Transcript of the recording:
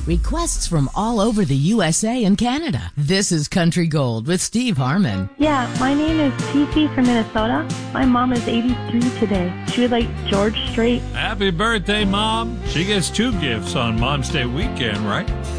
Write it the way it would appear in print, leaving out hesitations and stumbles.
Requests from all over the USA and Canada. This is Country Gold with Steve Harmon. Yeah, my name is Cece from Minnesota. My mom is 83 today. She would like George Strait. Happy birthday, Mom. She gets 2 gifts on Mom's Day weekend, right?